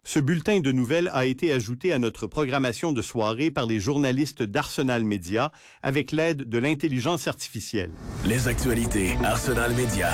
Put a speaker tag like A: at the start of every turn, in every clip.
A: Ce bulletin de nouvelles a été ajouté à notre programmation de soirée par les journalistes d'Arsenal Media avec l'aide de l'intelligence artificielle.
B: Les actualités Arsenal Media.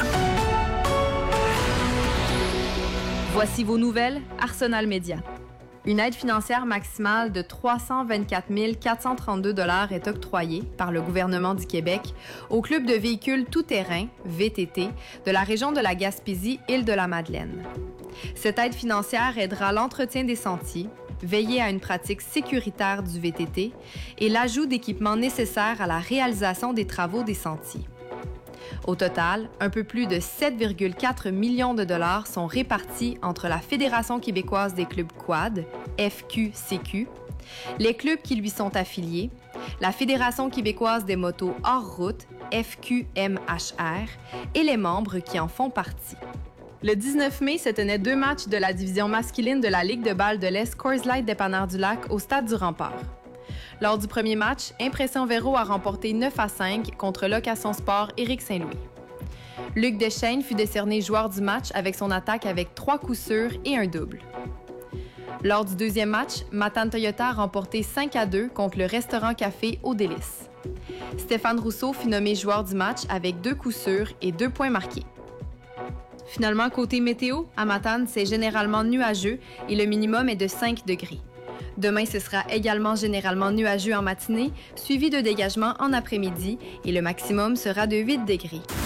C: Voici vos nouvelles Arsenal Media. Une aide financière maximale de 324 432 $ est octroyée par le gouvernement du Québec au Club de véhicules tout-terrain, VTT, de la région de la Gaspésie-Île-de-la-Madeleine. Cette aide financière aidera l'entretien des sentiers, veiller à une pratique sécuritaire du VTT et l'ajout d'équipements nécessaires à la réalisation des travaux des sentiers. Au total, un peu plus de 7,4 millions de dollars sont répartis entre la Fédération québécoise des clubs quad, FQCQ, les clubs qui lui sont affiliés, la Fédération québécoise des motos hors route, FQMHR, et les membres qui en font partie. Le 19 mai se tenaient 2 matchs de la division masculine de la Ligue de balle de l'Est Coors Light Dépanneur-du-Lac au Stade du Rempart. Lors du premier match, Impression Véro a remporté 9-5 contre Location Sport Éric Saint-Louis. Luc Deschênes fut décerné joueur du match avec son attaque avec 3 coups sûrs et un double. Lors du deuxième match, Matane Toyota a remporté 5-2 contre le Restaurant Café Au Délice. Stéphane Rousseau fut nommé joueur du match avec 2 coups sûrs et 2 points marqués. Finalement, côté météo, à Matane, c'est généralement nuageux et le minimum est de 5 degrés. Demain, ce sera également généralement nuageux en matinée, suivi de dégagement en après-midi et le maximum sera de 8 degrés.